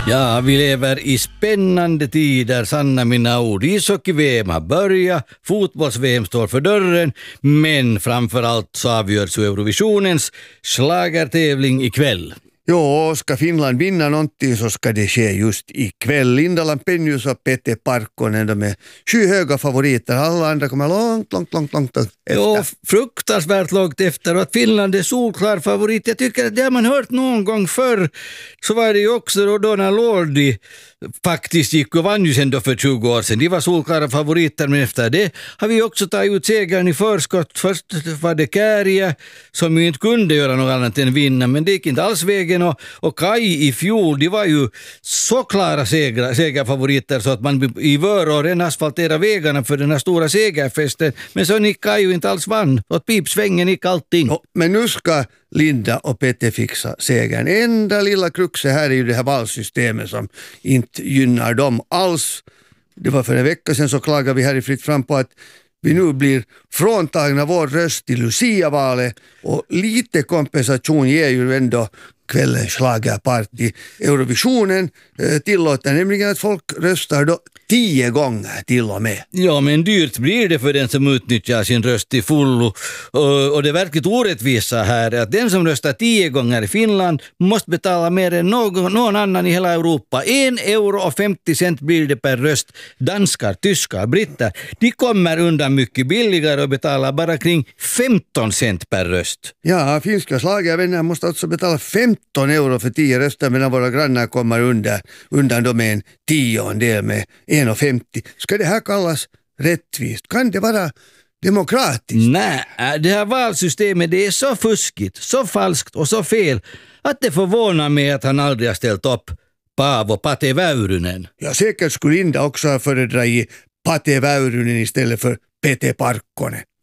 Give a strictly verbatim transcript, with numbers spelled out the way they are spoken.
Ja, vi lever i spännande tider, sanna mina ord. Ishockey-V M har börjat, fotbolls-V M står för dörren, men framförallt så avgörs Eurovisionens schlagertävling ikväll. Jo, ska Finland vinna någonting så ska det ske just ikväll. Linda Lampenius och Pete Parkkonen, de är skyhöga favoriter. Alla andra kommer långt, långt, långt, långt efter. Jo, fruktansvärt långt efter, och att Finland är solklar favorit. Jag tycker att det har man hört någon gång förr. Så var det ju också då, då när Lordi faktiskt gick och vann ju sen då för tjugo år sedan. De var solklara favoriter, men efter det har vi också tagit ut segern i förskott. Först var det Kääriä som ju inte kunde göra något annat än vinna, men det gick inte alls vägen. Och, och Kai i fjol, de var ju så klara seger, segerfavoriter så att man i Vörå redan asfalterade vägarna för den här stora segerfesten. Men så gick Kai ju inte alls vann. Och pipsvängen gick allting. No, men nu ska Linda och Pete fixa segern. Enda lilla kruxet här är ju det här valsystemet som inte gynnar dem alls. Det var för en vecka sedan så klagade vi här i Fritt fram på att vi nu blir fråntagna vår röst i Lucia-valet, och lite kompensation ger ju ändå kvällens schlagerparty. Eurovisionen eh, tillåter nämligen att folk röstar då tio gånger till och med. Ja, men dyrt blir det för den som utnyttjar sin röst till fullo. Och, och det verkligt orättvisa här är att den som röstar tio gånger i Finland måste betala mer än någon, någon annan i hela Europa. En euro och femtio cent blir det per röst. Danskar, tyskar, britter, de kommer undan mycket billigare och betalar bara kring femton cent per röst. Ja, finska schlagervänner måste alltså betala femton euro för tio röster, medan våra grannar kommer undan, undan då med en tiondel med en och femtio. Ska det här kallas rättvist? Kan det vara demokratiskt? Nej, det här valsystemet, det är så fuskigt, så falskt och så fel att det förvånar mig att han aldrig har ställt upp Paavo Pate Väyrynen. Ja, säkert skulle Linda också ha föredragit Pate Väyrynen istället för Pete Parkkonen.